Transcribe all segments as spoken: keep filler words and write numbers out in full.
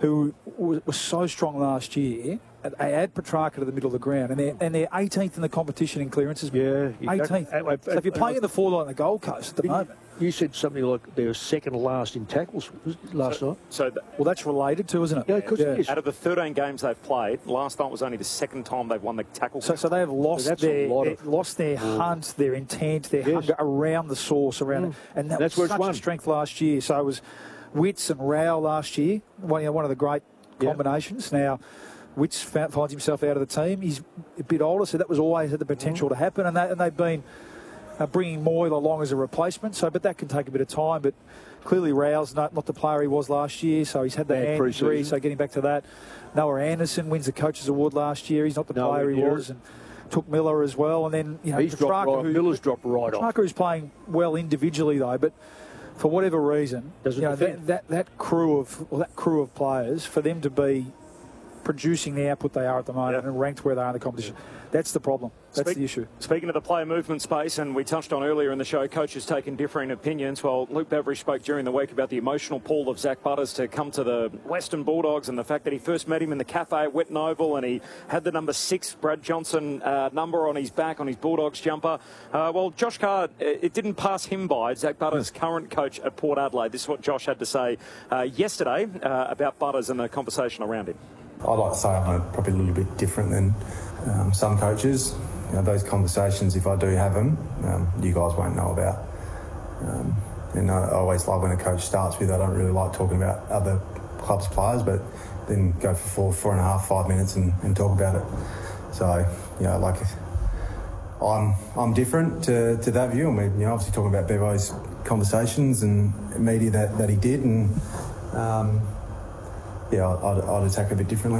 who was, was so strong last year. They add Petrarca to the middle of the ground, and they're, and they're eighteenth in the competition in clearances. Yeah, eighteenth. So if you're playing in the forward line on the Gold Coast at the moment. You said something like they were second last in tackles last so, night. So the, well, that's related to, isn't it? Yeah, because yeah. it is. Out of the thirteen games they've played, last night was only the second time they've won the tackle. So, so they have lost so their of, lost their mm. hunt, their intent, their yes. hunger around the source, around, mm. and that that's was where such it's a strength last year. So it was Witts and Rao last year, one, you know, one of the great combinations. Yep. Now, Witts finds himself out of the team. He's a bit older, so that was always had the potential mm. to happen, and, that, and they've been uh, bringing Moyle along as a replacement. So, but that can take a bit of time. But clearly, Rao's not, not the player he was last year, so he's had the hand injury. So, getting back to that, Noah Anderson wins the Coaches Award last year. He's not the no, player he was, and took Miller as well. And then you know, he's Petrarca, dropped right, who, Miller's dropped right Petrarca off. who's playing well individually though, but for whatever reason, Doesn't you know, that, that that crew of well, that crew of players, for them to be producing the output they are at the moment yep. and ranked where they are in the competition. That's the problem. That's Speak, the issue. Speaking of the player movement space, and we touched on earlier in the show, coaches taking differing opinions. Well, Luke Beveridge spoke during the week about the emotional pull of Zach Butters to come to the Western Bulldogs, and the fact that he first met him in the cafe at Wetton Oval, and he had the number six Brad Johnson uh, number on his back, on his Bulldogs jumper. Uh, well, Josh Carr, it didn't pass him by, Zach Butters, yeah. current coach at Port Adelaide. This is what Josh had to say uh, yesterday uh, about Butters and the conversation around him. I'd like to say I'm probably a little bit different than um, some coaches. You know, those conversations, if I do have them, um, you guys won't know about. Um, and I always love when a coach starts with, I don't really like talking about other clubs' players, but then go for four, four and a half, five minutes and, and talk about it. So, you know, like, I'm I'm different to, to that view. I mean, you know, obviously talking about Bevo's conversations and media that, that he did, and um, yeah, I'd, I'd attack a bit differently.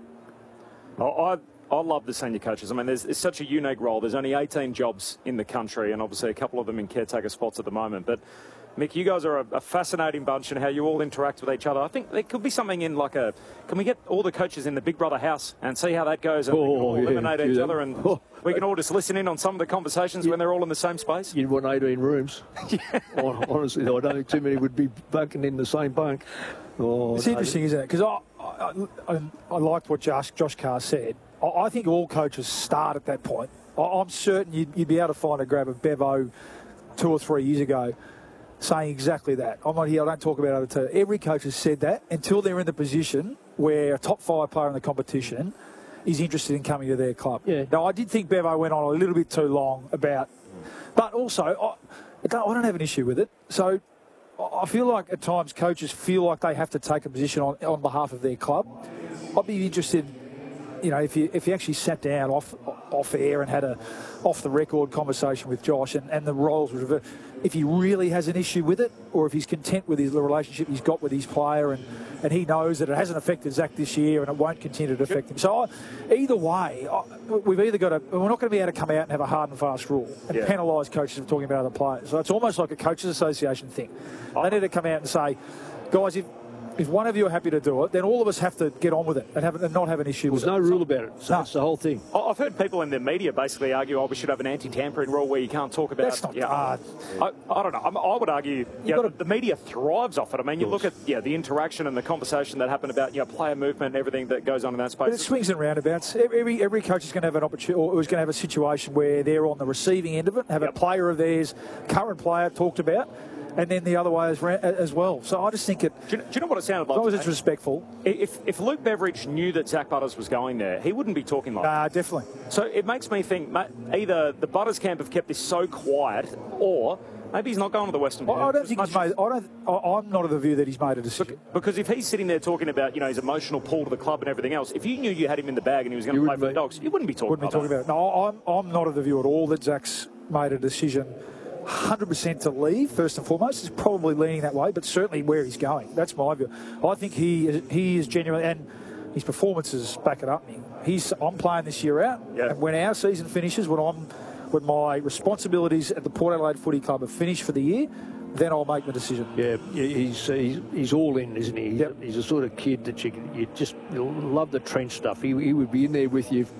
I, I love the senior coaches. I mean, there's, it's such a unique role. There's only eighteen jobs in the country, and obviously a couple of them in caretaker spots at the moment. But, Mick, you guys are a, a fascinating bunch, and how you all interact with each other. I think there could be something in like a, can we get all the coaches in the Big Brother house and see how that goes, and oh, we can all yeah, eliminate each that. other, and oh. we can all just listen in on some of the conversations yeah. when they're all in the same space? You'd want eighteen rooms. yeah. Honestly, I don't think too many would be bunking in the same bunk. Oh, it's no. interesting, isn't it? Because I, I, I, I liked what Josh, Josh Carr said. I, I think all coaches start at that point. I, I'm certain you'd, you'd be able to find a grab of Bevo two or three years ago saying exactly that. I'm not here, I don't talk about other two. Every coach has said that until they're in the position where a top five player in the competition is interested in coming to their club. Yeah. Now, I did think Bevo went on a little bit too long about, but also, I, I, don't, I don't have an issue with it. So I feel like at times coaches feel like they have to take a position on, on behalf of their club. I'd be interested, you know, if you if you actually sat down off off air and had a off the record conversation with Josh, and, and the roles were reversed, if he really has an issue with it, or if he's content with his the relationship he's got with his player, and, and he knows that it hasn't affected Zach this year and it won't continue to affect him. So I, either way, I, we've either got to, we're not going to be able to come out and have a hard and fast rule and yeah. penalise coaches for talking about other players. So it's almost like a coaches association thing. They need to come out and say, guys, if If one of you are happy to do it, then all of us have to get on with it and, have, and not have an issue There's with it. There's no rule about it. So no. That's the whole thing. I've heard people in the media basically argue, oh, we should have an anti-tampering rule where you can't talk about... That's not yeah, hard. I, I don't know. I, I would argue yeah, the, the media thrives off it. I mean, you look at yeah, the interaction and the conversation that happened about you know, player movement and everything that goes on in that space. But it swings and roundabouts. Every every coach is going to have an opportunity, or is going to have a situation where they're on the receiving end of it, have yep. a player of theirs, current player talked about, and then the other way as, as well. So I just think it... Do you, do you know what it sounded like? As long as it's respectful. If, if Luke Beveridge knew that Zach Butters was going there, he wouldn't be talking like that. Nah, that. definitely. So it makes me think either the Butters camp have kept this so quiet, or maybe he's not going to the Western Bulldogs. I don't think he's made... I don't, I'm not of the view that he's made a decision. Because if he's sitting there talking about, you know, his emotional pull to the club and everything else, if you knew you had him in the bag and he was going to play for the Dogs, you wouldn't be talking wouldn't about be talking that. About it. No, I'm, I'm not of the view at all that Zach's made a decision one hundred percent to leave, first and foremost. He's probably leaning that way, but certainly where he's going. That's my view. I think he is, he is genuinely, and his performances back it up. He's, I'm playing this year out, yeah. and when our season finishes, when I'm when my responsibilities at the Port Adelaide Footy Club are finished for the year, then I'll make the decision. Yeah, he's he's, he's all in, isn't he? He's, yep. he's a sort of kid that you, you just you'll love the trench stuff. He, he would be in there with you.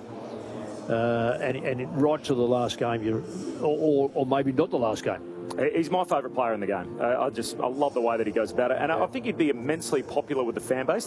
Uh, and, and right to the last game, you or, or, or maybe not the last game. He's my favourite player in the game. Uh, I just I love the way that he goes about it, and yeah. I think he'd be immensely popular with the fan base.